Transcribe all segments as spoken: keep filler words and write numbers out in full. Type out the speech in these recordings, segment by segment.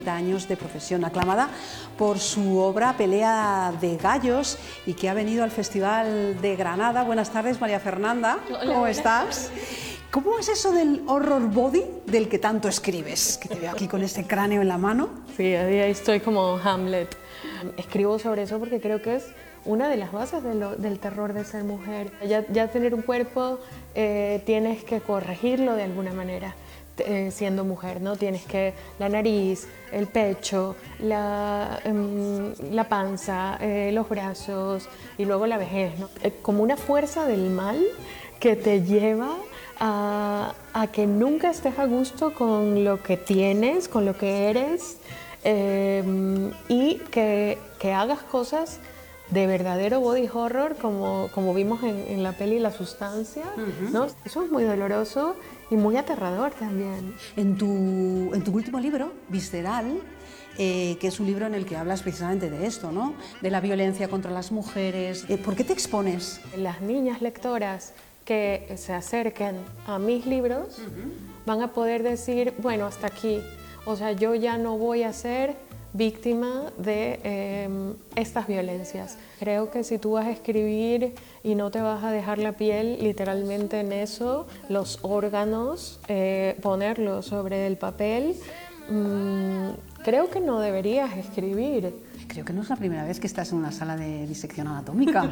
años de profesión, aclamada por su obra Pelea de Gallos y que ha venido al Festival de Granada. Buenas tardes, María Fernanda. Hola, ¿Cómo estás? ¿Cómo es eso del horror body del que tanto escribes? Que te veo aquí con este cráneo en la mano. Sí, ahí estoy como Hamlet. Escribo sobre eso porque creo que es una de las bases de lo, del terror de ser mujer. Ya, ya tener un cuerpo eh, tienes que corregirlo de alguna manera. Eh, siendo mujer, ¿no? Tienes que la nariz, el pecho, la, eh, la panza, eh, los brazos y luego la vejez, ¿no? Eh, como una fuerza del mal que te lleva a, a que nunca estés a gusto con lo que tienes, con lo que eres eh, y que, que hagas cosas de verdadero body horror como, como vimos en, en la peli La Sustancia, uh-huh. ¿no? Eso es muy doloroso y muy aterrador también. En tu, en tu último libro, Visceral, eh, que es un libro en el que hablas precisamente de esto, ¿no? De la violencia contra las mujeres. Eh, ¿Por qué te expones? Las niñas lectoras que se acerquen a mis libros uh-huh. van a poder decir, bueno, hasta aquí. O sea, yo ya no voy a ser víctima de eh, estas violencias. Creo que si tú vas a escribir y no te vas a dejar la piel literalmente en eso, los órganos, eh, ponerlos sobre el papel, mmm, creo que no deberías escribir. Creo que no es la primera vez que estás en una sala de disección anatómica.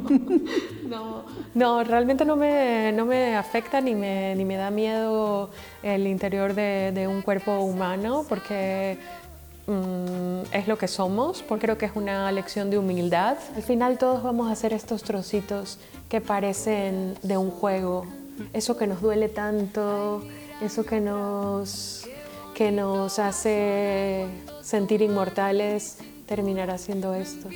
no, no, realmente no me, no me afecta ni me, ni me da miedo el interior de, de un cuerpo humano, porque es lo que somos, porque creo que es una lección de humildad. Al final todos vamos a hacer estos trocitos que parecen de un juego, eso que nos duele tanto, eso que nos, que nos hace sentir inmortales, terminará siendo esto.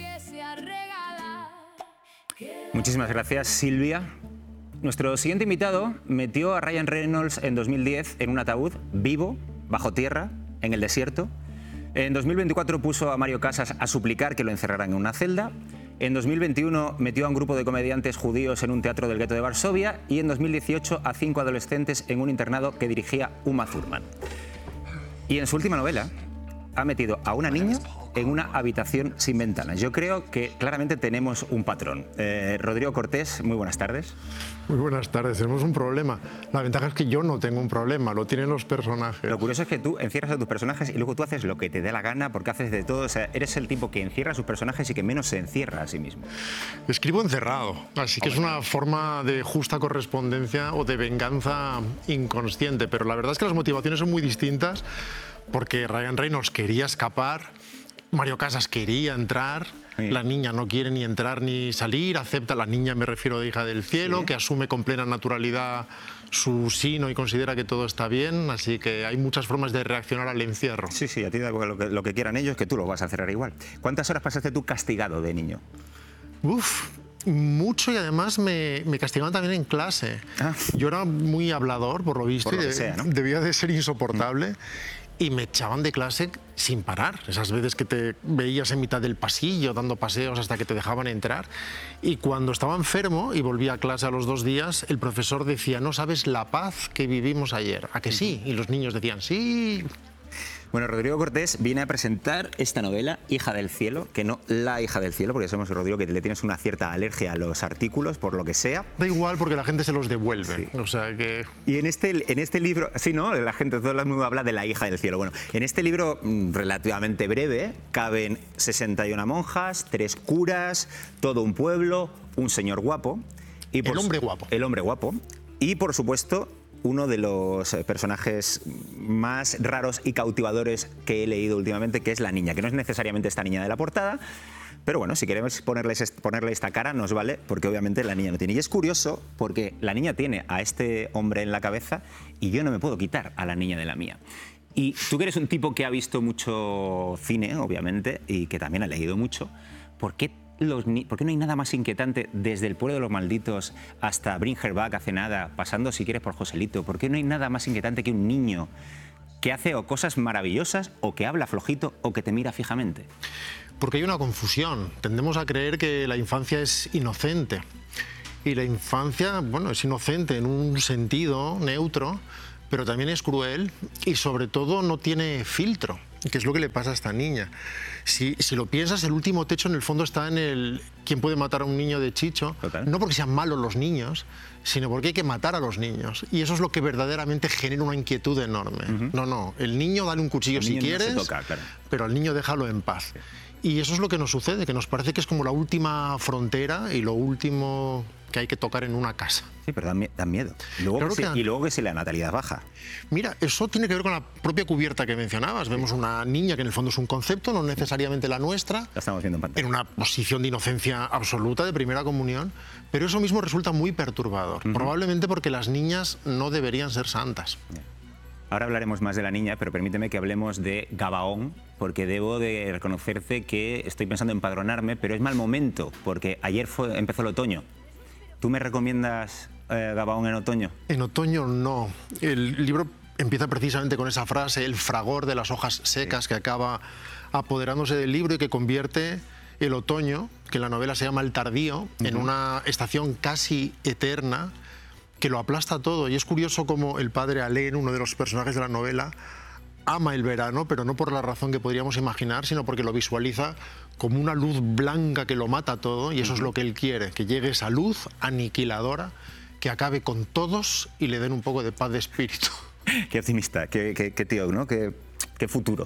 Muchísimas gracias, Silvia. Nuestro siguiente invitado metió a Ryan Reynolds en dos mil diez en un ataúd vivo, bajo tierra, en el desierto. En dos mil veinticuatro puso a Mario Casas a suplicar que lo encerraran en una celda. En dos mil veintiuno metió a un grupo de comediantes judíos en un teatro del gueto de Varsovia. Y en dos mil dieciocho a cinco adolescentes en un internado que dirigía Uma Thurman. Y en su última novela ha metido a una niña en una habitación sin ventanas. Yo creo que claramente tenemos un patrón. Eh, Rodrigo Cortés, muy buenas tardes. Muy buenas tardes. Tenemos un problema. La ventaja es que yo no tengo un problema, lo tienen los personajes. Lo curioso es que tú encierras a tus personajes y luego tú haces lo que te dé la gana porque haces de todo. O sea, eres el tipo que encierra a sus personajes y que menos se encierra a sí mismo. Escribo encerrado, así que es una forma de justa correspondencia o de venganza inconsciente. Pero la verdad es que las motivaciones son muy distintas porque Ryan Reynolds quería escapar, Mario Casas quería entrar, sí. La niña no quiere ni entrar ni salir, acepta, la niña me refiero de Hija del Cielo, sí. Que asume con plena naturalidad su sino y considera que todo está bien, así que hay muchas formas de reaccionar al encierro. Sí, sí, a ti lo que, lo que quieran ellos, que tú lo vas a cerrar igual. ¿Cuántas horas pasaste tú castigado de niño? Uf, mucho, y además me, me castigaban también en clase. Ah. Yo era muy hablador, por lo visto, por lo y que sea, ¿no? Debía de ser insoportable. Mm. Y me echaban de clase sin parar. Esas veces que te veías en mitad del pasillo dando paseos hasta que te dejaban entrar. Y cuando estaba enfermo y volví a clase a los dos días, el profesor decía, no sabes la paz que vivimos ayer. ¿A que sí? Y los niños decían, sí. Bueno, Rodrigo Cortés viene a presentar esta novela, Hija del Cielo, que no La Hija del Cielo, porque sabemos, Rodrigo, que le tienes una cierta alergia a los artículos, por lo que sea. Da igual, porque la gente se los devuelve. Sí. O sea que... Y en este, en este libro, sí, ¿no? La gente, todo el mundo habla de La Hija del Cielo. Bueno, en este libro mmm, relativamente breve, caben sesenta y una monjas, tres curas, todo un pueblo, un señor guapo. Y por el hombre guapo. El hombre guapo. Y, por supuesto, uno de los personajes más raros y cautivadores que he leído últimamente, que es la niña, que no es necesariamente esta niña de la portada, pero bueno, si queremos ponerle, ponerle esta cara nos vale, porque obviamente la niña no tiene. Y es curioso porque la niña tiene a este hombre en la cabeza y yo no me puedo quitar a la niña de la mía. Y tú que eres un tipo que ha visto mucho cine, obviamente, y que también ha leído mucho, ¿por qué Los ni ¿Por qué no hay nada más inquietante desde El pueblo de los malditos hasta Bring Her Back hace nada, pasando si quieres por Joselito? ¿Por qué no hay nada más inquietante que un niño que hace o cosas maravillosas o que habla flojito o que te mira fijamente? Porque hay una confusión. Tendemos a creer que la infancia es inocente. Y la infancia, bueno, es inocente en un sentido neutro, pero también es cruel y sobre todo no tiene filtro, que es lo que le pasa a esta niña. Si, si lo piensas, el último techo en el fondo está en el quién puede matar a un niño de Chicho, Total. no porque sean malos los niños, sino porque hay que matar a los niños. Y eso es lo que verdaderamente genera una inquietud enorme. Uh-huh. No, no, el niño dale un cuchillo el si quieres, no se toca, claro. pero al niño déjalo en paz. Sí. Y eso es lo que nos sucede, que nos parece que es como la última frontera y lo último que hay que tocar en una casa. Sí, pero dan, dan miedo. Y luego, claro que se, y luego que si la natalidad baja. Mira, eso tiene que ver con la propia cubierta que mencionabas. Sí. Vemos una niña que en el fondo es un concepto, no necesariamente la nuestra. La estamos viendo en pantalla. En una posición de inocencia absoluta, de primera comunión, pero eso mismo resulta muy perturbador. Uh-huh. Probablemente porque las niñas no deberían ser santas. Yeah. Ahora hablaremos más de la niña, pero permíteme que hablemos de Gabaón, porque debo de reconocerte que estoy pensando en empadronarme, pero es mal momento, porque ayer fue, empezó el otoño. ¿Tú me recomiendas eh, Gabaón en otoño? En otoño no. El libro empieza precisamente con esa frase, el fragor de las hojas secas, sí. que acaba apoderándose del libro y que convierte el otoño, que en la novela se llama el tardío, uh-huh. en una estación casi eterna, que lo aplasta todo. Y es curioso cómo el padre Alén, uno de los personajes de la novela, ama el verano, pero no por la razón que podríamos imaginar, sino porque lo visualiza como una luz blanca que lo mata todo, y eso uh-huh. es lo que él quiere, que llegue esa luz aniquiladora, que acabe con todos y le den un poco de paz de espíritu. Qué optimista, qué, qué, qué tío, ¿no? Qué, qué futuro.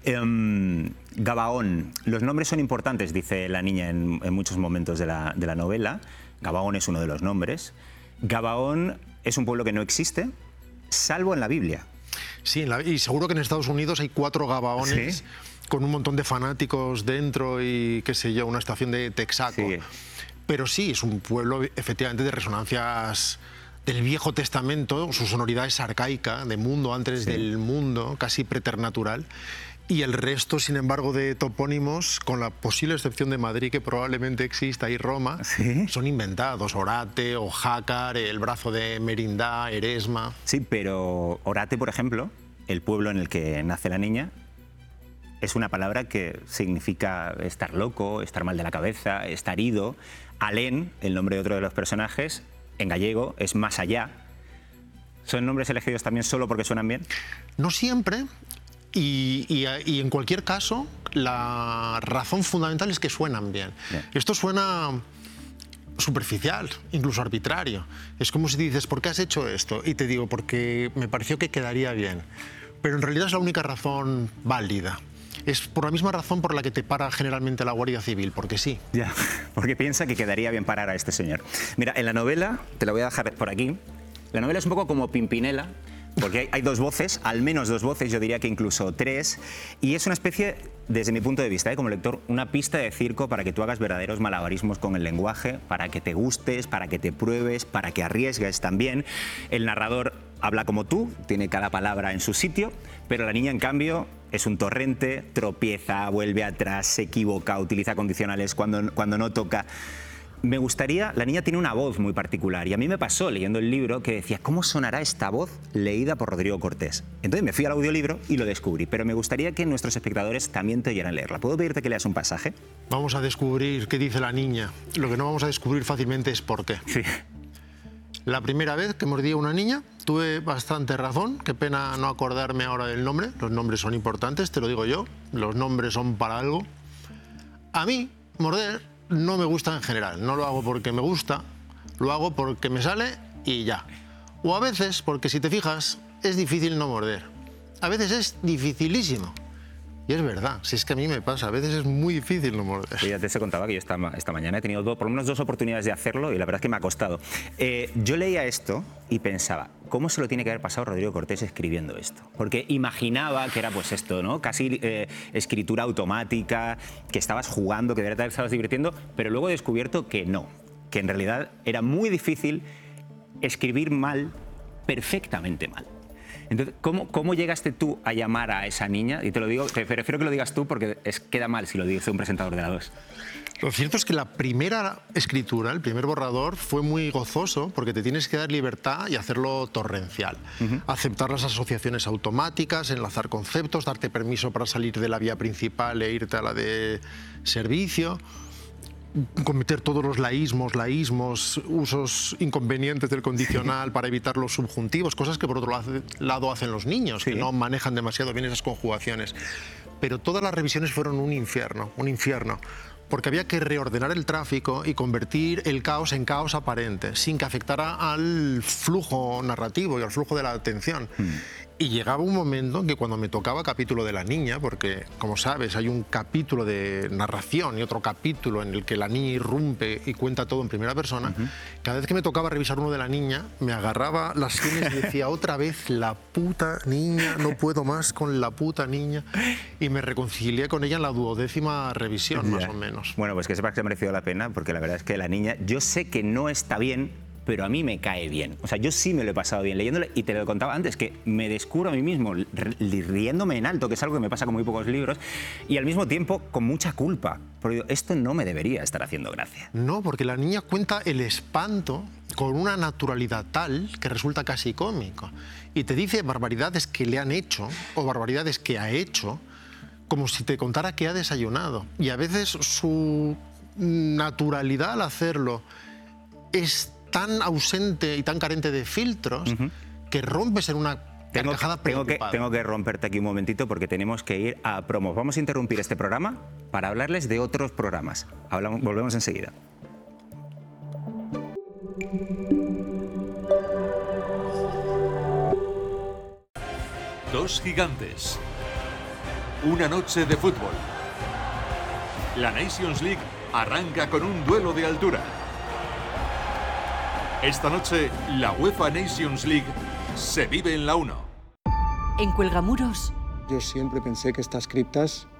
Um, Gabaón, los nombres son importantes, dice la niña en, en muchos momentos de la, de la novela. Gabaón es uno de los nombres. Gabaón es un pueblo que no existe, salvo en la Biblia. Sí, en la, y seguro que en Estados Unidos hay cuatro Gabaones, ¿sí? con un montón de fanáticos dentro y, qué sé yo, una estación de Texaco. Sí. Pero sí, es un pueblo efectivamente de resonancias del Viejo Testamento, su sonoridad es arcaica, de mundo antes sí. del mundo, casi preternatural. Y el resto, sin embargo, de topónimos, con la posible excepción de Madrid, que probablemente exista, y Roma, ¿sí? son inventados. Orate, Ojácar, el brazo de Merindá, Eresma... Sí, pero Orate, por ejemplo, el pueblo en el que nace la niña, es una palabra que significa estar loco, estar mal de la cabeza, estar ido. Alén, el nombre de otro de los personajes, en gallego, es más allá. ¿Son nombres elegidos también solo porque suenan bien? No siempre. Y, y, y en cualquier caso, la razón fundamental es que suenan bien. bien. Esto suena superficial, incluso arbitrario. Es como si dices, ¿por qué has hecho esto? Y te digo, porque me pareció que quedaría bien. Pero en realidad es la única razón válida. Es por la misma razón por la que te para generalmente la Guardia Civil, porque sí. Ya, porque piensa que quedaría bien parar a este señor. Mira, en la novela, te la voy a dejar por aquí, la novela es un poco como Pimpinela, porque hay, hay dos voces, al menos dos voces, yo diría que incluso tres, y es una especie, desde mi punto de vista, ¿eh? como lector, una pista de circo para que tú hagas verdaderos malabarismos con el lenguaje, para que te gustes, para que te pruebes, para que arriesgues también. El narrador habla como tú, tiene cada palabra en su sitio, pero la niña, en cambio, es un torrente, tropieza, vuelve atrás, se equivoca, utiliza condicionales cuando, cuando no toca. Me gustaría, la niña tiene una voz muy particular y a mí me pasó leyendo el libro que decía, ¿cómo sonará esta voz leída por Rodrigo Cortés? Entonces me fui al audiolibro y lo descubrí, pero me gustaría que nuestros espectadores también te oyeran leerla. ¿Puedo pedirte que leas un pasaje? Vamos a descubrir qué dice la niña. Lo que no vamos a descubrir fácilmente es por qué. Sí. La primera vez que mordí a una niña tuve bastante razón, qué pena no acordarme ahora del nombre, los nombres son importantes, te lo digo yo, los nombres son para algo. A mí, morder no me gusta en general, no lo hago porque me gusta, lo hago porque me sale y ya. O a veces, porque si te fijas, es difícil no morder. A veces es dificilísimo. Y es verdad, si es que a mí me pasa, a veces es muy difícil no morder. Sí, ya te contaba que yo esta, esta mañana he tenido dos, por lo menos dos oportunidades de hacerlo y la verdad es que me ha costado. Eh, yo leía esto y pensaba, ¿cómo se lo tiene que haber pasado Rodrigo Cortés escribiendo esto? Porque imaginaba que era pues esto, ¿no? Casi eh, escritura automática, que estabas jugando, que de verdad te estabas divirtiendo, pero luego he descubierto que no, que en realidad era muy difícil escribir mal, perfectamente mal. Entonces, ¿cómo, ¿cómo llegaste tú a llamar a esa niña? Y te lo digo, te prefiero que lo digas tú porque es, queda mal si lo dice un presentador de la dos. Lo cierto es que la primera escritura, el primer borrador, fue muy gozoso porque te tienes que dar libertad y hacerlo torrencial. Uh-huh. Aceptar las asociaciones automáticas, enlazar conceptos, darte permiso para salir de la vía principal e irte a la de servicio. cometer todos los laísmos, laísmos, usos inconvenientes del condicional para evitar los subjuntivos, cosas que por otro lado hacen los niños, sí, que no manejan demasiado bien esas conjugaciones. Pero todas las revisiones fueron un infierno, un infierno. Porque había que reordenar el tráfico y convertir el caos en caos aparente, sin que afectara al flujo narrativo y al flujo de la atención. Mm. Y llegaba un momento en que cuando me tocaba capítulo de la niña, porque, como sabes, hay un capítulo de narración y otro capítulo en el que la niña irrumpe y cuenta todo en primera persona, uh-huh. cada vez que me tocaba revisar uno de la niña, me agarraba las sienes y decía otra vez la puta niña, no puedo más con la puta niña, y me reconcilié con ella en la duodécima revisión, yeah. más o menos. Bueno, pues que sepas que ha merecido la pena, porque la verdad es que la niña, yo sé que no está bien, pero a mí me cae bien. O sea, yo sí me lo he pasado bien leyéndolo, y te lo contaba antes, que me descubro a mí mismo riéndome en alto, que es algo que me pasa con muy pocos libros, y al mismo tiempo con mucha culpa, porque digo, esto no me debería estar haciendo gracia. No, porque la niña cuenta el espanto con una naturalidad tal que resulta casi cómico, y te dice barbaridades que le han hecho o barbaridades que ha hecho, como si te contara que ha desayunado, y a veces su naturalidad al hacerlo es tan ausente y tan carente de filtros, uh-huh. que rompes en una tengo, carcajada tengo que, preocupada. Tengo que romperte aquí un momentito porque tenemos que ir a promo. Vamos a interrumpir este programa para hablarles de otros programas. Hablamos, volvemos enseguida. Dos gigantes. Una noche de fútbol. La Nations League arranca con un duelo de altura. Esta noche, la UEFA Nations League se vive en la uno. En Cuelgamuros. Yo siempre pensé que estas criptas